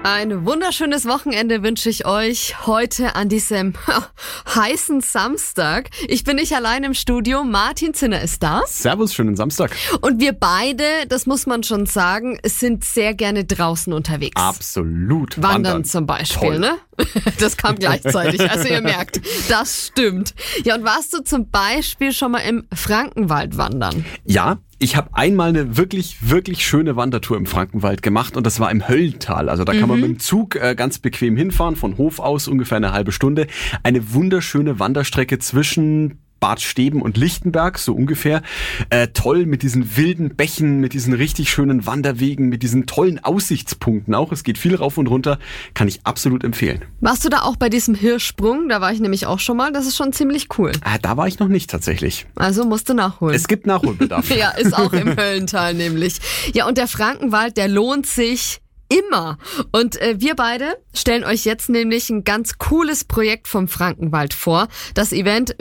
Ein wunderschönes Wochenende wünsche ich euch heute an diesem heißen Samstag. Ich bin nicht allein im Studio, Martin Zinner ist da. Servus, schönen Samstag. Und wir beide, das muss man schon sagen, sind sehr gerne draußen unterwegs. Absolut. Wandern zum Beispiel, Toll. ne? Das kam gleichzeitig, also ihr merkt, das stimmt. Ja, und warst du zum Beispiel schon mal im Frankenwald wandern? Ja, ich habe einmal eine wirklich, wirklich schöne Wandertour im Frankenwald gemacht und das war im Höllental. Also da kann man mit dem Zug ganz bequem hinfahren, von Hof aus ungefähr eine halbe Stunde. Eine wunderschöne Wanderstrecke zwischen Bad Steben und Lichtenberg, so ungefähr. Toll mit diesen wilden Bächen, mit diesen richtig schönen Wanderwegen, mit diesen tollen Aussichtspunkten auch. Es geht viel rauf und runter, kann ich absolut empfehlen. Warst du da auch bei diesem Hirschsprung? Da war ich nämlich auch schon mal, das ist schon ziemlich cool. Da war ich noch nicht tatsächlich. Also musst du nachholen. Es gibt Nachholbedarf. Ja, ist auch im Höllental nämlich. Ja, und der Frankenwald, der lohnt sich immer. Und wir beide stellen euch jetzt nämlich ein ganz cooles Projekt vom Frankenwald vor. Das Event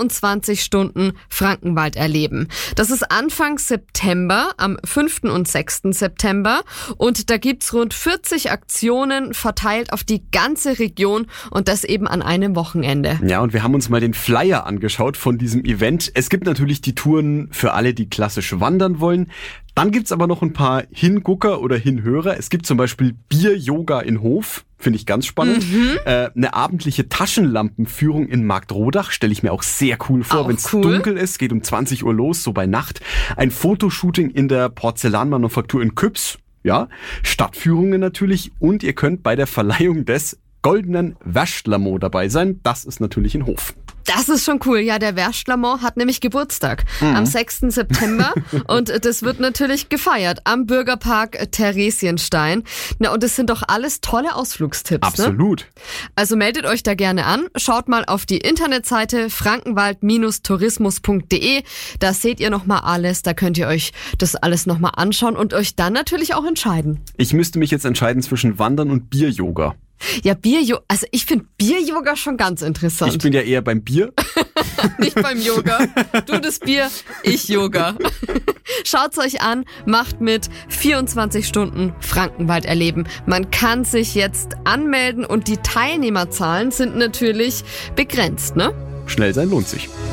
24 Stunden Frankenwald erleben. Das ist Anfang September, am 5. und 6. September. Und da gibt's rund 40 Aktionen verteilt auf die ganze Region und das eben an einem Wochenende. Ja, und wir haben uns mal den Flyer angeschaut von diesem Event. Es gibt natürlich die Touren für alle, die klassisch wandern wollen. Dann gibt's aber noch ein paar Hingucker oder Hinhörer. Es gibt zum Beispiel Bier-Yoga in Hof, finde ich ganz spannend. Eine abendliche Taschenlampenführung in Marktrodach, stelle ich mir auch sehr cool vor, wenn es dunkel ist. Geht um 20 Uhr los, so bei Nacht. Ein Fotoshooting in der Porzellanmanufaktur in Küps. Ja, Stadtführungen natürlich. Und ihr könnt bei der Verleihung des goldenen Wäschtlamo dabei sein. Das ist natürlich in Hof. Das ist schon cool. Ja, der Wäschtlamo hat nämlich Geburtstag am 6. September und das wird natürlich gefeiert am Bürgerpark Theresienstein. Na, und das sind doch alles tolle Ausflugstipps. Absolut. Ne? Also meldet euch da gerne an. Schaut mal auf die Internetseite frankenwald-tourismus.de. Da seht ihr nochmal alles. Da könnt ihr euch das alles nochmal anschauen und euch dann natürlich auch entscheiden. Ich müsste mich jetzt entscheiden zwischen Wandern und Bier-Yoga. Ja, also ich finde Bier-Yoga schon ganz interessant. Ich bin ja eher beim Bier. Nicht beim Yoga. Du das Bier, ich Yoga. Schaut's euch an, macht mit 24 Stunden Frankenwald erleben. Man kann sich jetzt anmelden und die Teilnehmerzahlen sind natürlich begrenzt, ne? Schnell sein lohnt sich.